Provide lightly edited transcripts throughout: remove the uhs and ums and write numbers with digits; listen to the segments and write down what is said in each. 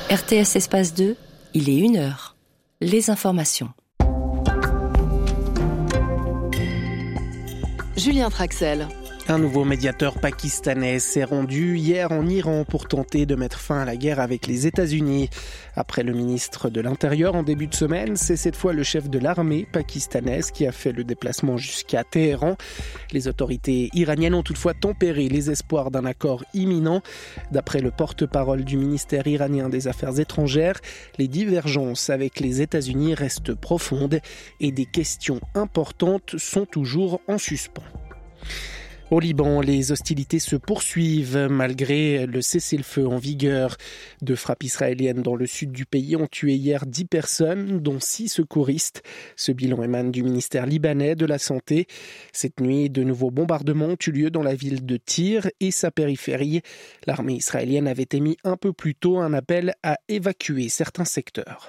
RTS Espace 2, il est 1h. Les informations. Julien Traxel. Un nouveau médiateur pakistanais s'est rendu hier en Iran pour tenter de mettre fin à la guerre avec les États-Unis. Après le ministre de l'Intérieur en début de semaine, c'est cette fois le chef de l'armée pakistanaise qui a fait le déplacement jusqu'à Téhéran. Les autorités iraniennes ont toutefois tempéré les espoirs d'un accord imminent. D'après le porte-parole du ministère iranien des Affaires étrangères, les divergences avec les États-Unis restent profondes et des questions importantes sont toujours en suspens. Au Liban, les hostilités se poursuivent malgré le cessez-le-feu en vigueur. 2 frappes israéliennes dans le sud du pays ont tué hier 10 personnes, dont 6 secouristes. Ce bilan émane du ministère libanais de la Santé. Cette nuit, de nouveaux bombardements ont eu lieu dans la ville de Tyr et sa périphérie. L'armée israélienne avait émis un peu plus tôt un appel à évacuer certains secteurs.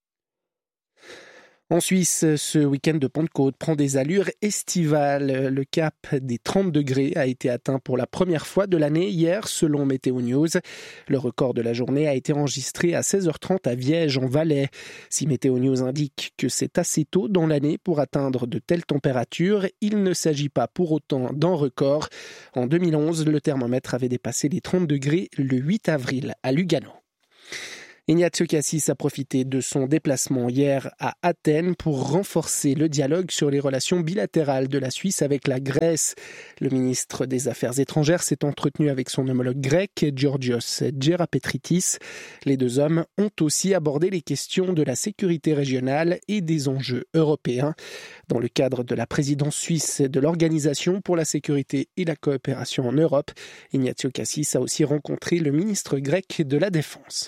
En Suisse, ce week-end de Pentecôte prend des allures estivales. Le cap des 30 degrés a été atteint pour la première fois de l'année hier, selon Météo News. Le record de la journée a été enregistré à 16h30 à Viège, en Valais. Si Météo News indique que c'est assez tôt dans l'année pour atteindre de telles températures, il ne s'agit pas pour autant d'un record. En 2011, le thermomètre avait dépassé les 30 degrés le 8 avril à Lugano. Ignazio Cassis a profité de son déplacement hier à Athènes pour renforcer le dialogue sur les relations bilatérales de la Suisse avec la Grèce. Le ministre des Affaires étrangères s'est entretenu avec son homologue grec, Georgios Gerapetritis. Les 2 hommes ont aussi abordé les questions de la sécurité régionale et des enjeux européens. Dans le cadre de la présidence suisse de l'Organisation pour la sécurité et la coopération en Europe, Ignazio Cassis a aussi rencontré le ministre grec de la Défense.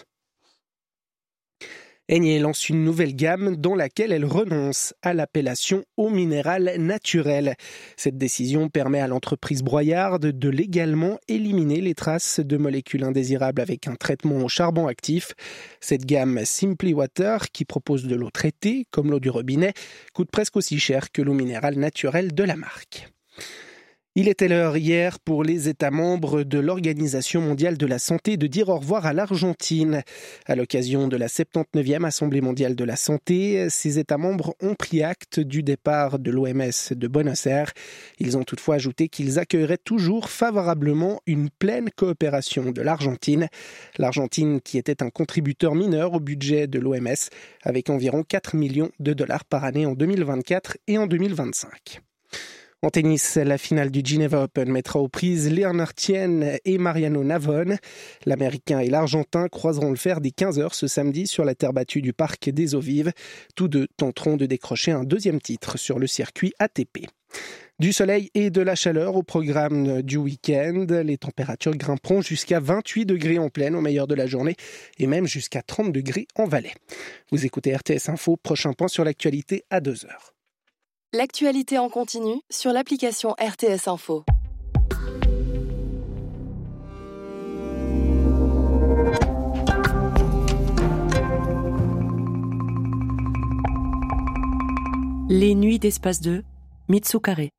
Eni lance une nouvelle gamme dans laquelle elle renonce à l'appellation eau minérale naturelle. Cette décision permet à l'entreprise Broyard de légalement éliminer les traces de molécules indésirables avec un traitement au charbon actif. Cette gamme Simply Water, qui propose de l'eau traitée, comme l'eau du robinet, coûte presque aussi cher que l'eau minérale naturelle de la marque. Il était l'heure hier pour les États membres de l'Organisation mondiale de la santé de dire au revoir à l'Argentine. À l'occasion de la 79e Assemblée mondiale de la santé, ces États membres ont pris acte du départ de l'OMS de Buenos Aires. Ils ont toutefois ajouté qu'ils accueilleraient toujours favorablement une pleine coopération de l'Argentine. L'Argentine qui était un contributeur mineur au budget de l'OMS avec environ 4 millions de dollars par année en 2024 et en 2025. En tennis, la finale du Geneva Open mettra aux prises Leonard Tien et Mariano Navone. L'Américain et l'Argentin croiseront le fer dès 15h ce samedi sur la terre battue du Parc des Eaux Vives. Tous 2 tenteront de décrocher un 2e titre sur le circuit ATP. Du soleil et de la chaleur au programme du week-end. Les températures grimperont jusqu'à 28 degrés en plaine au meilleur de la journée et même jusqu'à 30 degrés en Valais. Vous écoutez RTS Info, prochain point sur l'actualité à 2h. L'actualité en continu sur l'application RTS Info. Les nuits d'Espace 2, Mitsukare.